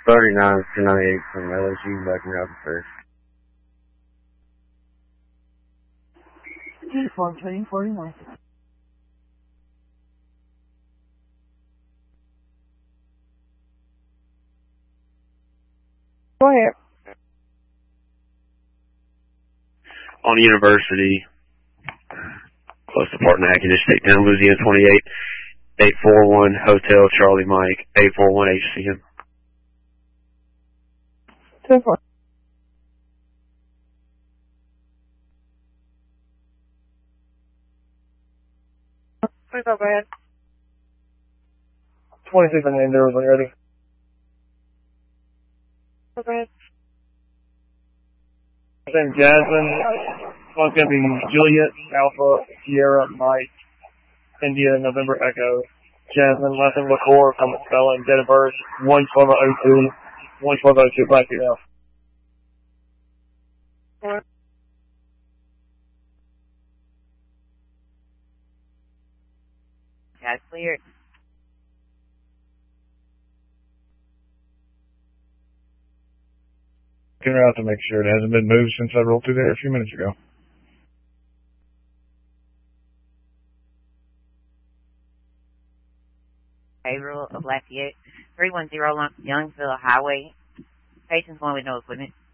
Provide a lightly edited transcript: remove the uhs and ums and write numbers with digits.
39 298 from LSU, backing out the first. Uniform trading 49. Go ahead. On University, close to Parton-Hackett, State-Town, Louisiana 28, 841 Hotel Charlie Mike, 841 HCM. 10-4. Please go ahead. 26 and there was ready. Go ahead. Then Jasmine, one's going to be Juliet, Alpha, Sierra, Mike, India, November Echo. Jasmine, last name LaCour, Thomas Spelling, date of birth, 1/12/02, 1/12/02, Black female. Got cleared. Looking around to make sure it hasn't been moved since I rolled through there a few minutes ago. Haverhill of Lafayette, 310 Youngsville Highway. Patients going with no equipment.